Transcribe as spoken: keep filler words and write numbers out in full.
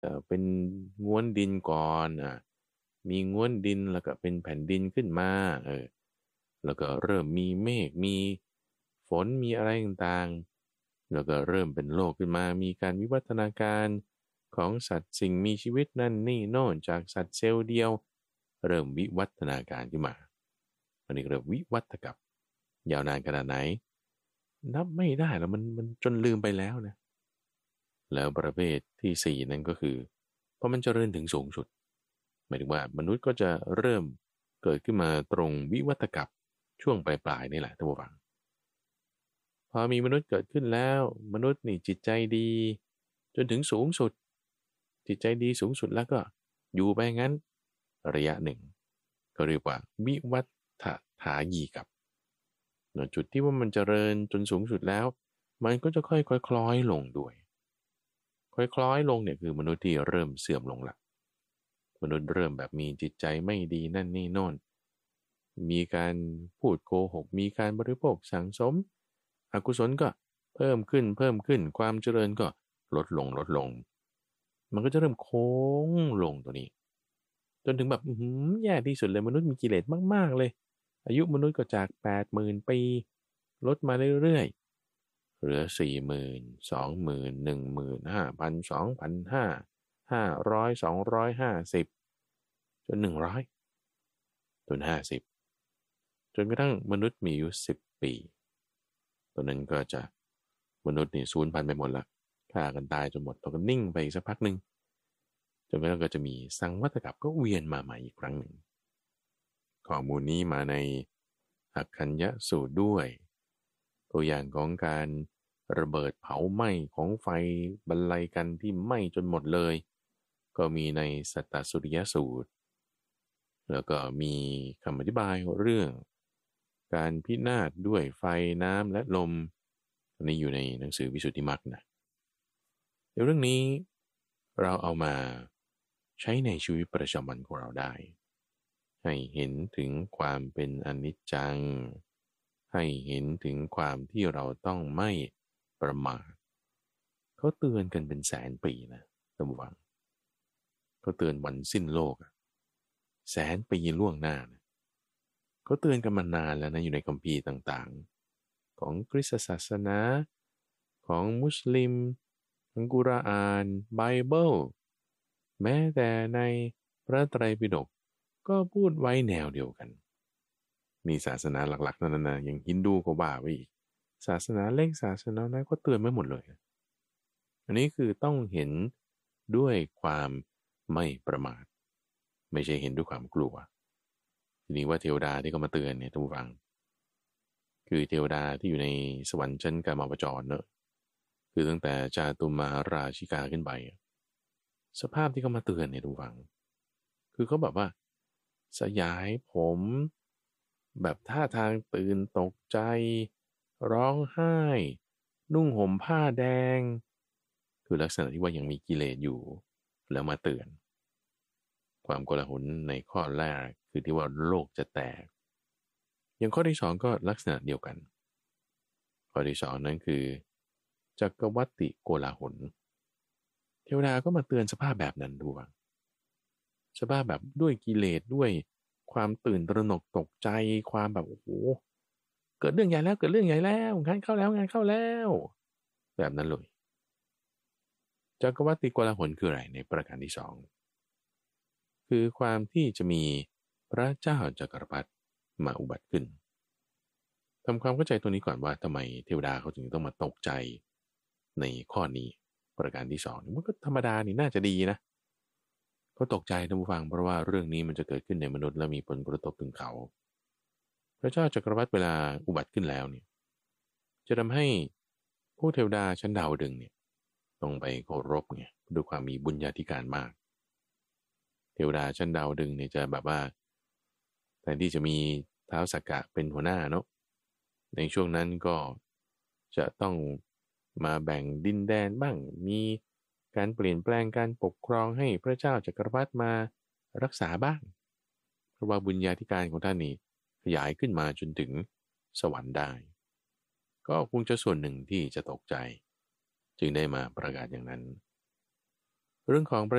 เอ่อเป็นง้วนดินก่อนอ่ะมีง้วนดินแล้วก็เป็นแผ่นดินขึ้นมาเออแล้วก็เริ่มมีเมฆมีฝนมีอะไรต่างๆแล้วก็เริ่มเป็นโลกขึ้นมามีการวิวัฒนาการของสัตว์สิ่งมีชีวิตนั่นนี่โน่นจากสัตว์เซลล์เดียวเริ่มวิวัฒนาการขึ้นมาอันนี้เรียกวิวัฒกับยาวนานขนาดไหนนับไม่ได้แล้วมันมันจนลืมไปแล้วนะแล้วประเภทที่สี่นั่นก็คือพอมันเจริญถึงสูงสุดหมายถึงว่ามนุษย์ก็จะเริ่มเกิดขึ้นมาตรงวิวัฒกับช่วงปลายๆนี่แหละท่านผู้ฟังพอมีมนุษย์เกิดขึ้นแล้วมนุษย์นี่จิตใจดีจนถึงสูงสุดจิตใจดีสูงสุดแล้วก็อยู่ไปงั้นระยะหนึ่งก็เรียกว่าวิวัฒถายีกับจุดที่ว่ามันเจริญจนสูงสุดแล้วมันก็จะค่อยๆคล้อยลงด้วยค่อยคล้อยลงเนี่ยคือมนุษย์ที่เริ่มเสื่อมลงละมนุษย์เริ่มแบบมีจิตใจไม่ดีนั่นนี่โน่นมีการพูดโกหกมีการบริโภคสังสมอกุศลก็เพิ่มขึ้นเพิ่มขึ้นความเจริญก็ลดลงลดลงมันก็จะเริ่มโค้งลงตัวนี้จนถึงแบบอือแย่ที่สุดเลยมนุษย์มีกิเลสมากๆเลยอายุมนุษย์ก็จากแปดหมื่นปีลดมาเรื่อยๆเหลือสี่หมื่นสองหมื่นหนึ่งหมื่นห้าพันสองพันห้าห้าร้อยสองร้อยห้าสิบจนหนึ่งร้อยจนห้าสิบจนกระทั่งมนุษย์มีอายุสิบปีตอนนั้นก็จะมนุษย์นี่สูญพันธุ์ไปหมดละฆ่ากันตายจนหมดแล้วก็นิ่งไปสักพักหนึ่งจนกระทั่งก็จะมีสังวัฏกับก็เวียนมาใหม่อีกครั้งหนึ่งข้อมูลนี้มาในอักขัญญสูตรด้วยตัวอย่างของการระเบิดเผาไหม้ของไฟบรรลัยกันที่ไหม้จนหมดเลยก็มีในสัตตสุริยสูตรแล้วก็มีคำอธิบายเรื่องการพินาศด้วยไฟน้ำและลมอันนี้อยู่ในหนังสือวิสุทธิมรรคนะเดี๋ยวเรื่องนี้เราเอามาใช้ในชีวิตประจำวันของเราได้ให้เห็นถึงความเป็นอนิจจังให้เห็นถึงความที่เราต้องไม่ประมาทเขาเตือนกันเป็นแสนปีนะท่านผู้ฟังเขาเตือนวันสิ้นโลกแสนปีล่วงหน้านะเขาเตือนกันมานานแล้วนะอยู่ในคัมภีร์ต่างๆของคริสตศาสนาของมุสลิมของกุรอานไบเบิลแม้แต่ในพระไตรปิฎกก็พูดไว้แนวเดียวกันมีศาสนาหลักๆนั่นนะอย่างฮินดูก็ว่าไว้อีกศาสนาเล็กศาสนาน้อยก็เตือนไว้หมดเลยอันนี้คือต้องเห็นด้วยความไม่ประมาทไม่ใช่เห็นด้วยความกลัวทีนี้ว่าเทวดาที่เขามาเตือนเนี่ยท่านผู้ฟังคือเทวดาที่อยู่ในสวรรค์ชั้นกามาวจรเนอะคือตั้งแต่จาตุมหาราชิกาขึ้นไปสภาพที่เขามาเตือนเนี่ยท่านผู้ฟังคือเขาแบบว่าสยายผมแบบท่าทางตื่นตกใจร้องไห้นุ่งห่มผ้าแดงคือลักษณะที่ว่ายังมีกิเลสอยู่แล้วมาเตือนความโกลาหลในข้อแรกคือที่ว่าโลกจะแตกอย่างข้อที่สองก็ลักษณะเดียวกันข้อที่สองนั้นคือจักรวัติโกลาหลเทวดาก็มาเตือนสภาพแบบนั้นด้วยสภาพแบบด้วยกิเลสด้วยความตื่นตระหนกตกใจความแบบโอ้โหเกิดเรื่องใหญ่แล้วเกิดเรื่องใหญ่แล้วงานเข้าแล้วงานเข้าแล้วแบบนั้นเลยจักรวัติโกลาหลคืออะไรในประการที่สองคือความที่จะมีพระเจ้าจักรพรรดิมาอุบัติขึ้นทำความเข้าใจตัวนี้ก่อนว่าทำไมเทวดาเขาถึงต้องมาตกใจในข้อนี้ประการที่สองมันก็ธรรมดานี่น่าจะดีนะเขาตกใจท่านผู้ฟังเพราะว่าเรื่องนี้มันจะเกิดขึ้นในมนุษย์และมีผลกระทบถึงเขาพระเจ้าจักรพรรดิเวลาอุบัติขึ้นแล้วเนี่ยจะทำให้ผู้เทวดาชั้นดาวดึงเนี่ยต้องไปเคารพไงด้วยความมีบุญญาธิการมากเทวดาชั้นดาวดึงเนี่ยจะแบบว่าแทนที่จะมีท้าวสักกะเป็นหัวหน้าเนาะในช่วงนั้นก็จะต้องมาแบ่งดินแดนบ้างมีการเปลี่ยนแปลงการปกครองให้พระเจ้าจักรพรรดิมารักษาบ้างเพราะว่าบุญญาธิการของท่านนี้ขยายขึ้นมาจนถึงสวรรค์ได้ก็คงจะส่วนหนึ่งที่จะตกใจจึงได้มาประกาศอย่างนั้นเรื่องของ